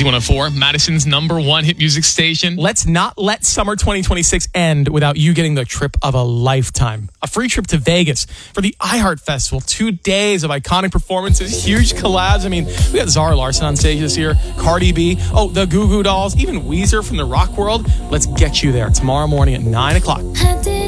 Z104, Madison's #1 hit music station. Let's not let summer 2026 end without you getting the trip of a lifetime. A free trip to Vegas for the iHeart Festival. 2 days of iconic performances, huge collabs. I mean, we got Zara Larsson on stage this year, Cardi B, the Goo Goo Dolls, even Weezer from the rock world. Let's get you there tomorrow morning at 9 o'clock.